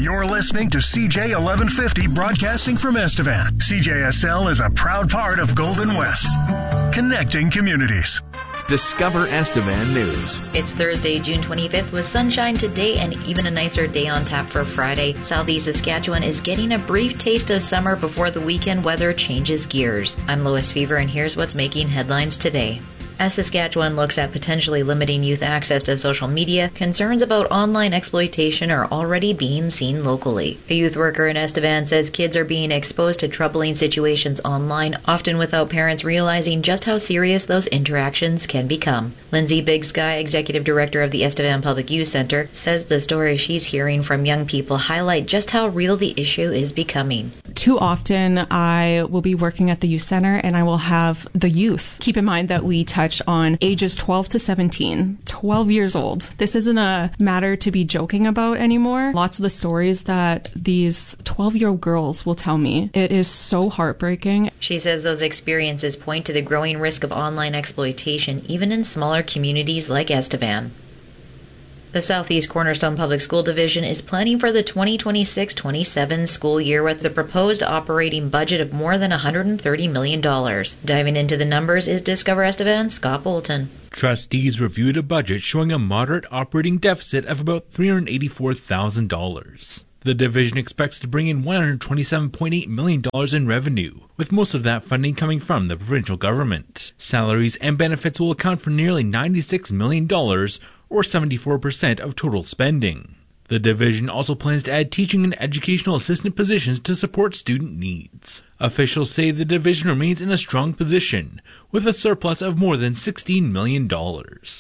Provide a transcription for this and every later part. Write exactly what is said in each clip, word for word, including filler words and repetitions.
You're listening to C J eleven fifty, broadcasting from Estevan. C J S L is a proud part of Golden West, connecting communities. Discover Estevan News. It's Thursday, June twenty-fifth, with sunshine today and even a nicer day on tap for Friday. Southeast Saskatchewan is getting a brief taste of summer before the weekend weather changes gears. I'm Lois Fever, and here's what's making headlines today. As Saskatchewan looks at potentially limiting youth access to social media, concerns about online exploitation are already being seen locally. A youth worker in Estevan says kids are being exposed to troubling situations online, often without parents realizing just how serious those interactions can become. Lindsay Big Sky, Executive Director of the Estevan Public Youth Center, says the stories she's hearing from young people highlight just how real the issue is becoming. Too often I will be working at the youth center and I will have the youth. Keep in mind that we touch on ages twelve to seventeen, twelve years old. This isn't a matter to be joking about anymore. Lots of the stories that these twelve-year-old girls will tell me, it is so heartbreaking. She says those experiences point to the growing risk of online exploitation, even in smaller communities like Estevan. The Southeast Cornerstone Public School Division is planning for the twenty twenty-six twenty-seven school year with a proposed operating budget of more than one hundred thirty million dollars. Diving into the numbers is Discover Estevan's Scott Bolton. Trustees reviewed a budget showing a moderate operating deficit of about three hundred eighty-four thousand dollars. The division expects to bring in one hundred twenty-seven point eight million dollars in revenue, with most of that funding coming from the provincial government. Salaries and benefits will account for nearly ninety-six million dollars, or seventy-four percent of total spending. The division also plans to add teaching and educational assistant positions to support student needs. Officials say the division remains in a strong position, with a surplus of more than sixteen million dollars.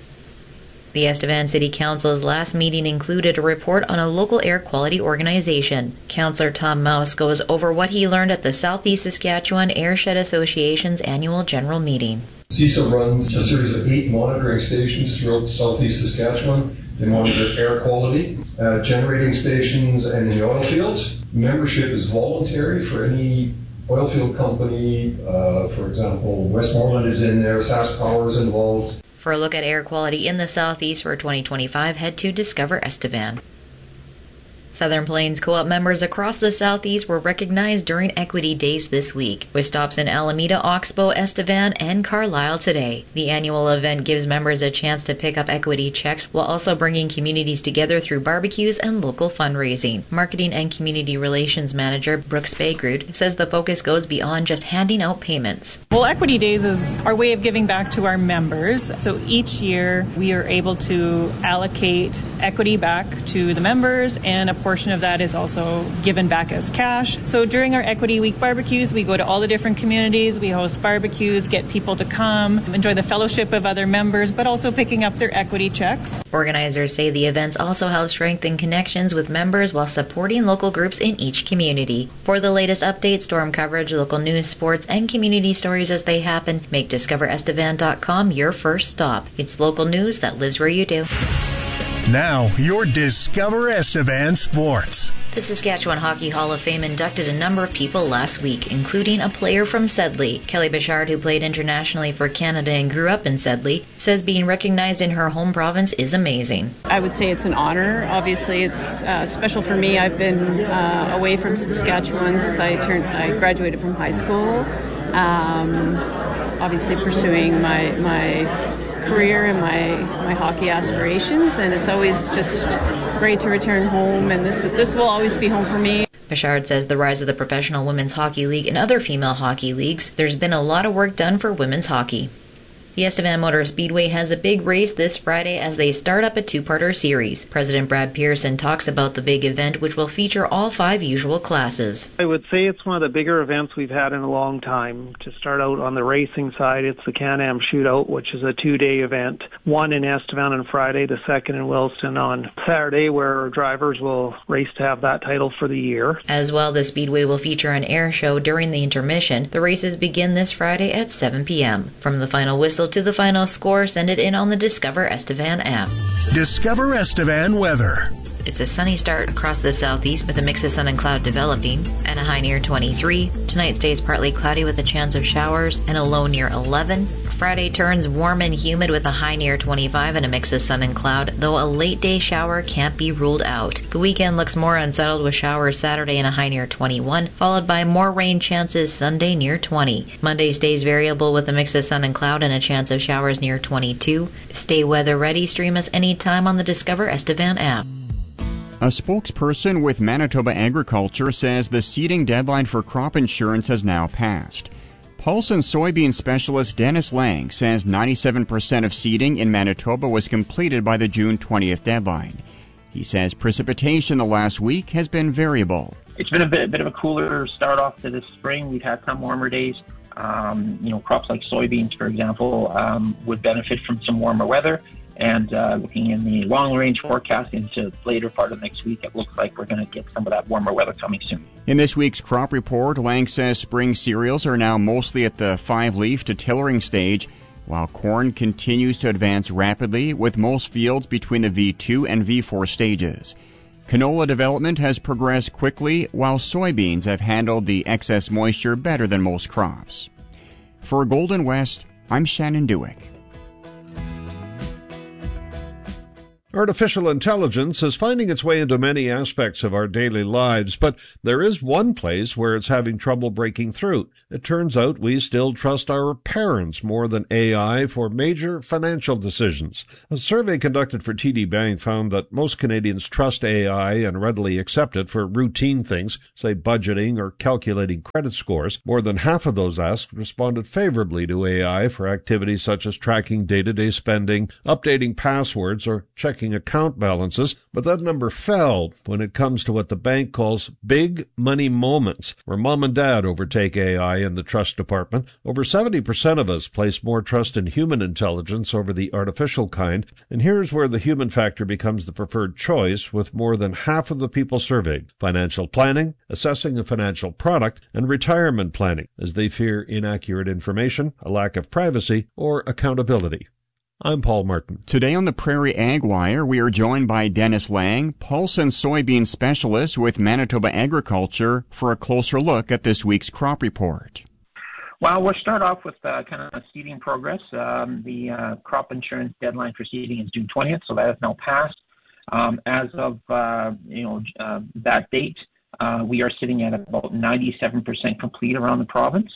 The Estevan City Council's last meeting included a report on a local air quality organization. Councillor Tom Mouse goes over what he learned at the Southeast Saskatchewan Airshed Association's annual general meeting. C I S A runs a series of eight monitoring stations throughout Southeast Saskatchewan. They monitor air quality, uh, generating stations, and in the oil fields. Membership is voluntary for any oil field company. Uh, for example, Westmoreland is in there, SaskPower is involved. For a look at air quality in the Southeast for twenty twenty-five, head to Discover Estevan. Southern Plains Co-op members across the Southeast were recognized during Equity Days this week, with stops in Alameda, Oxbow, Estevan, and Carlisle today. The annual event gives members a chance to pick up equity checks while also bringing communities together through barbecues and local fundraising. Marketing and Community Relations Manager Brooke Spagrud says the focus goes beyond just handing out payments. Well, Equity Days is our way of giving back to our members. So each year we are able to allocate equity back to the members, and a portion of that is also given back as cash. So during our Equity Week barbecues, we go to all the different communities, we host barbecues, get people to come, enjoy the fellowship of other members, but also picking up their equity checks. Organizers say the events also help strengthen connections with members while supporting local groups in each community. For the latest updates, storm coverage, local news, sports, and community stories as they happen, make discover estevan dot com your first stop. It's local news that lives where you do. Now, your Discover Estevan Sports. The Saskatchewan Hockey Hall of Fame inducted a number of people last week, including a player from Sedley. Kelly Bichard, who played internationally for Canada and grew up in Sedley, says being recognized in her home province is amazing. I would say it's an honor. Obviously, it's uh, special for me. I've been uh, away from Saskatchewan since I turned. I graduated from high school. Um, obviously, pursuing my my. career and my, my hockey aspirations, and it's always just great to return home, and this this will always be home for me. Bichard says the rise of the Professional Women's Hockey League and other female hockey leagues, there's been a lot of work done for women's hockey. The Estevan Motor Speedway has a big race this Friday as they start up a two-parter series. President Brad Pearson talks about the big event, which will feature all five usual classes. I would say it's one of the bigger events we've had in a long time. To start out on the racing side, it's the Can-Am Shootout, which is a two-day event. One in Estevan on Friday, the second in Williston on Saturday, where drivers will race to have that title for the year. As well, the Speedway will feature an air show during the intermission. The races begin this Friday at seven p.m. From the final whistle to the final score, send it in on the Discover Estevan app. Discover Estevan weather. It's a sunny start across the southeast with a mix of sun and cloud developing, and a high near twenty-three. Tonight stays partly cloudy with a chance of showers and a low near eleven. Friday turns warm and humid with a high near twenty-five and a mix of sun and cloud, though a late day shower can't be ruled out. The weekend looks more unsettled with showers Saturday and a high near twenty-one, followed by more rain chances Sunday near twenty. Monday stays variable with a mix of sun and cloud and a chance of showers near twenty-two. Stay weather ready. Stream us anytime on the Discover Estevan app. A spokesperson with Manitoba Agriculture says the seeding deadline for crop insurance has now passed. Pulse and soybean specialist Dennis Lang says ninety-seven percent of seeding in Manitoba was completed by the June twentieth deadline. He says precipitation the last week has been variable. It's been a bit, a bit of a cooler start off to this spring. We've had some warmer days. Um, you know, crops like soybeans, for example, um, would benefit from some warmer weather. And uh, looking in the long-range forecast into the later part of next week, it looks like we're going to get some of that warmer weather coming soon. In this week's crop report, Lang says spring cereals are now mostly at the five-leaf to tillering stage, while corn continues to advance rapidly, with most fields between the V two and V four stages. Canola development has progressed quickly, while soybeans have handled the excess moisture better than most crops. For Golden West, I'm Shannon Dewick. Artificial intelligence is finding its way into many aspects of our daily lives, but there is one place where it's having trouble breaking through. It turns out we still trust our parents more than A I for major financial decisions. A survey conducted for T D Bank found that most Canadians trust A I and readily accept it for routine things, say budgeting or calculating credit scores. More than half of those asked responded favorably to A I for activities such as tracking day-to-day spending, updating passwords, or checking account balances, but that number fell when it comes to what the bank calls big money moments, where mom and dad overtake A I in the trust department. Over seventy percent of us place more trust in human intelligence over the artificial kind, and here's where the human factor becomes the preferred choice with more than half of the people surveyed: financial planning, assessing a financial product, and retirement planning, as they fear inaccurate information, a lack of privacy, or accountability. I'm Paul Martin. Today on the Prairie Ag Wire, we are joined by Dennis Lang, pulse and soybean specialist with Manitoba Agriculture, for a closer look at this week's crop report. Well, we'll start off with uh, kind of seeding progress. Um, the uh, crop insurance deadline for seeding is June twentieth, so that has now passed. Um, as of uh, you know uh, that date, uh, we are sitting at about ninety-seven percent complete around the province.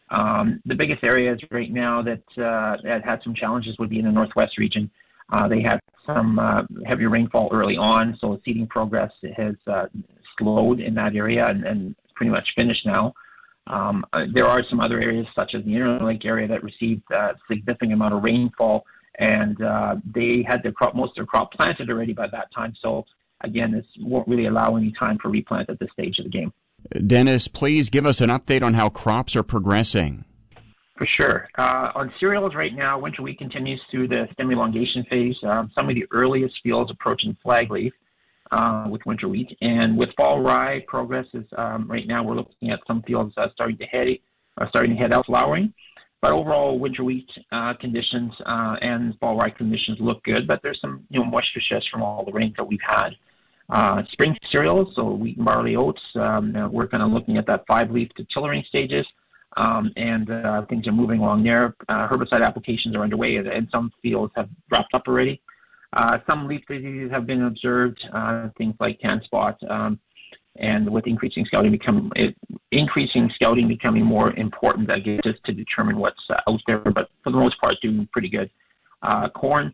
Um, the biggest areas right now that, uh, that had some challenges would be in the Northwest region. Uh, they had some uh, heavy rainfall early on, so seeding progress has uh, slowed in that area and, and pretty much finished now. Um, uh, there are some other areas, such as the Interlake area, that received a uh, significant amount of rainfall, and uh, they had their crop, most of their crop planted already by that time. So, again, this won't really allow any time for replant at this stage of the game. Dennis, please give us an update on how crops are progressing. For sure. Uh, on cereals right now, winter wheat continues through the stem elongation phase. Um, some of the earliest fields approaching flag leaf uh, with winter wheat. And with fall rye, progress is um, right now we're looking at some fields uh, starting to head uh, starting to head out flowering. But overall, winter wheat uh, conditions uh, and fall rye conditions look good. But there's some you know moisture shifts from all the rains that we've had. Uh, spring cereals, so wheat and barley, oats, um, we're kind of looking at that five-leaf to tillering stages, um, and uh, things are moving along there. Uh, herbicide applications are underway, and some fields have wrapped up already. Uh, some leaf diseases have been observed, uh, things like tan spot, um, and with increasing scouting, become it, increasing scouting becoming more important, I guess, just to determine what's uh, out there. But for the most part, doing pretty good. Uh, corn.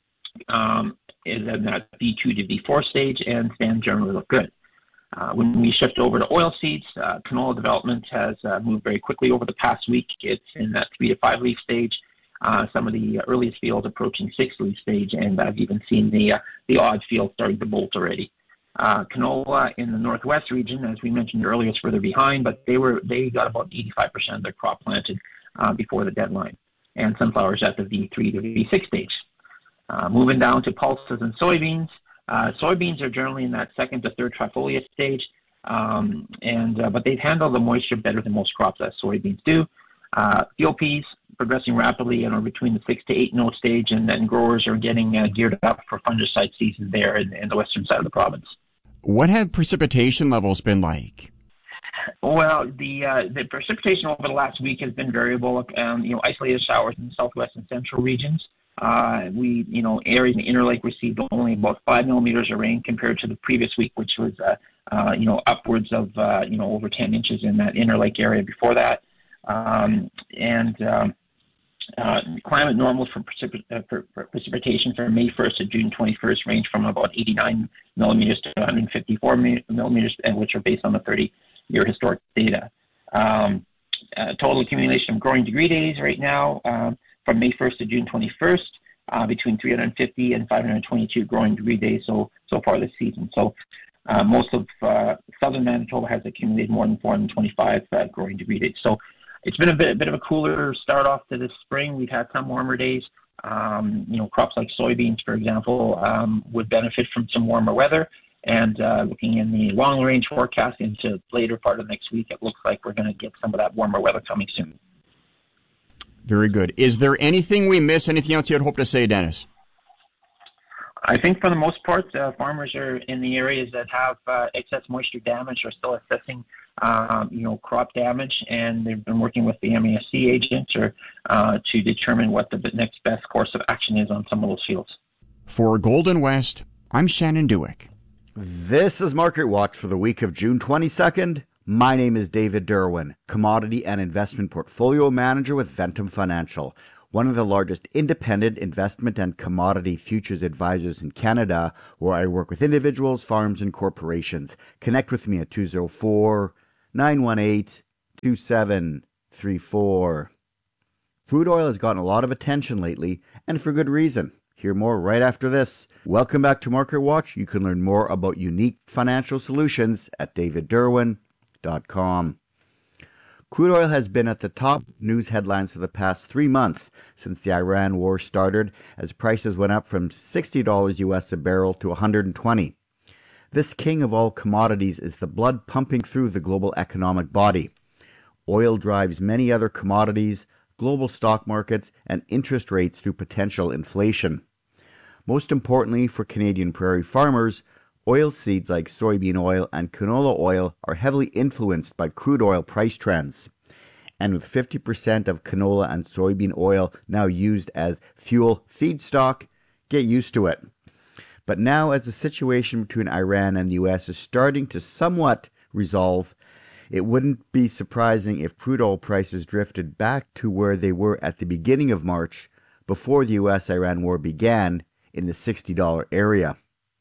Um, is in that V two to V four stage, and stands generally look good. Uh, when we shift over to oil seeds, uh, canola development has uh, moved very quickly over the past week. It's in that three to five leaf stage. Uh, some of the earliest fields approaching six leaf stage, and I've even seen the uh, the odd field starting to bolt already. Uh, canola in the Northwest region, as we mentioned earlier, is further behind, but they were they got about eighty-five percent of their crop planted uh, before the deadline, and sunflowers at the V three to V six stage. Uh, moving down to pulses and soybeans. Uh, soybeans are generally in that second to third trifoliate stage, um, and uh, but they've handled the moisture better than most crops, as soybeans do. Uh, field peas progressing rapidly, you know, between the six to eight note stage, and then growers are getting uh, geared up for fungicide season there in, in the western side of the province. What have precipitation levels been like? Well, the uh, the precipitation over the last week has been variable. Um, you know, isolated showers in the southwest and central regions. Uh, we, you know, areas in the Inner Lake received only about five millimeters of rain compared to the previous week, which was, uh, uh, you know, upwards of, uh, you know, over ten inches in that Inner Lake area before that. Um, and um, uh, climate normals for, precip- uh, for, for precipitation from May first to June twenty-first range from about eighty-nine millimeters to one hundred fifty-four millimeters, which are based on the thirty-year historic data. Um, uh, total accumulation of growing degree days right now um, from May first to June twenty-first, uh, between three hundred fifty and five hundred twenty-two growing degree days so so far this season. So uh, most of uh, southern Manitoba has accumulated more than four hundred twenty-five uh, growing degree days. So it's been a bit, a bit of a cooler start off to this spring. We've had some warmer days. Um, you know, crops like soybeans, for example, um, would benefit from some warmer weather. And uh, looking in the long-range forecast into later part of next week, it looks like we're going to get some of that warmer weather coming soon. Very good. Is there anything we miss? Anything else you'd hope to say, Dennis? I think for the most part, uh, farmers are in the areas that have uh, excess moisture damage are still assessing, um, you know, crop damage, and they've been working with the M A S C agents or, uh, to determine what the next best course of action is on some of those fields. For Golden West, I'm Shannon Dewick. This is Market Watch for the week of June twenty-second. My name is David Derwin, Commodity and Investment Portfolio Manager with Ventum Financial, one of the largest independent investment and commodity futures advisors in Canada, where I work with individuals, farms, and corporations. Connect with me at two oh four, nine one eight, two seven three four. Crude oil has gotten a lot of attention lately, and for good reason. Hear more right after this. Welcome back to Market Watch. You can learn more about unique financial solutions at david derwin dot com. Crude oil has been at the top news headlines for the past three months since the Iran war started, as prices went up from sixty dollars U S a barrel to one hundred twenty dollars. This king of all commodities is the blood pumping through the global economic body. Oil drives many other commodities, global stock markets, and interest rates through potential inflation. Most importantly for Canadian prairie farmers, oil seeds like soybean oil and canola oil are heavily influenced by crude oil price trends. And with fifty percent of canola and soybean oil now used as fuel feedstock, get used to it. But now, as the situation between Iran and the U S is starting to somewhat resolve, it wouldn't be surprising if crude oil prices drifted back to where they were at the beginning of March, before the U S Iran war began, in the sixty dollars area.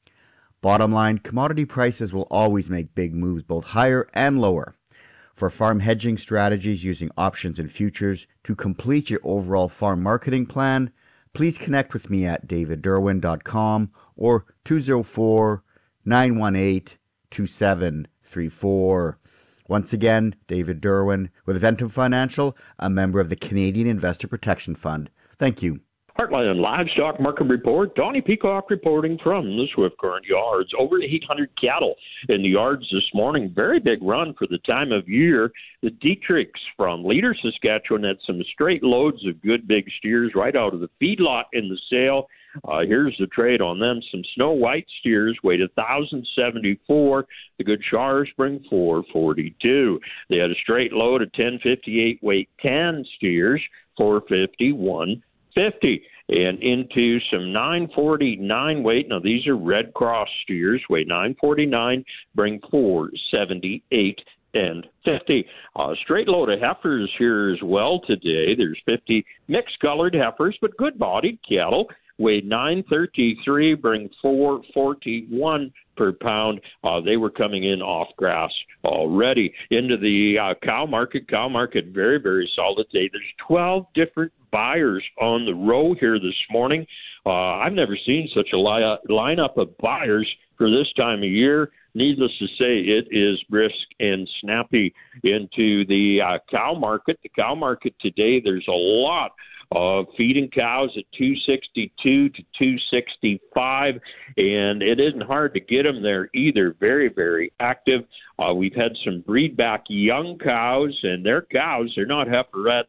Bottom line, commodity prices will always make big moves both higher and lower. For farm hedging strategies using options and futures to complete your overall farm marketing plan, please connect with me at david derwin dot com or two oh four, nine one eight, two seven three four. Once again, David Derwin with Ventum Financial, a member of the Canadian Investor Protection Fund. Thank you. Heartland Livestock Market Report. Donnie Peacock reporting from the Swift Current Yards. Over eight hundred cattle in the yards this morning. Very big run for the time of year. The Dietrichs from Leader, Saskatchewan had some straight loads of good big steers right out of the feedlot in the sale. Uh, here's the trade on them. Some Snow White steers weighed one thousand seventy-four. The good Shars bring four forty-two. They had a straight load of ten fifty-eight weight tan steers, four fifty-one fifty. And into some nine forty-nine weight. Now, these are Red Cross steers, weigh nine forty-nine, bring four seventy-eight and fifty. Uh, straight load of heifers here as well today. There's fifty mixed-colored heifers, but good-bodied cattle. Weigh nine thirty-three, bring four forty-one per pound. Uh, they were coming in off grass already. Into the uh, cow market. Cow market very, very solid today. There's twelve different buyers on the row here this morning. Uh, I've never seen such a li- lineup of buyers for this time of year. Needless to say, it is brisk and snappy into the uh, cow market. The cow market today, there's a lot of feeding cows at two sixty-two to two sixty-five, and it isn't hard to get them there either. Very, very active. Uh, we've had some breed back young cows, and they're cows. They're not heiferettes.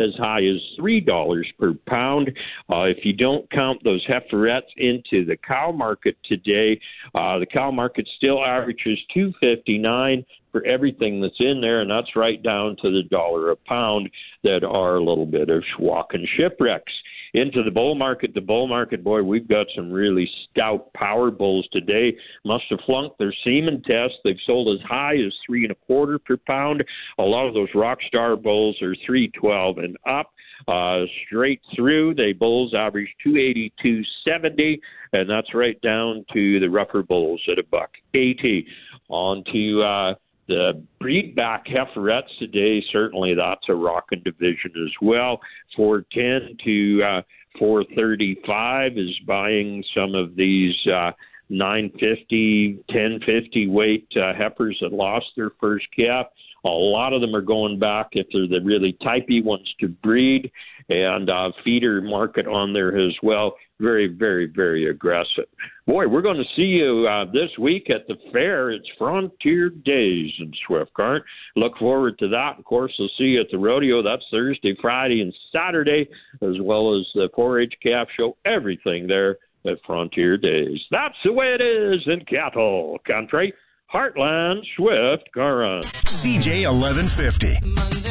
as high as three dollars per pound. Uh, if you don't count those heiferettes into the cow market today, uh, the cow market still averages two fifty-nine for everything that's in there, and that's right down to the dollar a pound that are a little bit of schwack and shipwrecks. Into the bull market, the bull market, boy, we've got some really stout power bulls today. Must have flunked their semen test. They've sold as high as three and a quarter per pound. A lot of those rock star bulls are three twelve and up. Uh, straight through, they bulls average two eighty, two seventy, and that's right down to the rougher bulls at a buck eighty. On to uh, the breedback heiferettes today. Certainly that's a rocking division as well. four ten to uh, four thirty-five is buying some of these uh, nine fifty, ten fifty weight uh, heifers that lost their first calf. A lot of them are going back, if they're the really typey ones, to breed, and uh, feeder market on there as well. Very, very, very aggressive. Boy, we're going to see you uh, this week at the fair. It's Frontier Days in Swift Current. Look forward to that. Of course, we'll see you at the rodeo. That's Thursday, Friday, and Saturday, as well as the four H calf show. Everything there at Frontier Days. That's the way it is in cattle country. Heartland Swift Current. C J eleven fifty.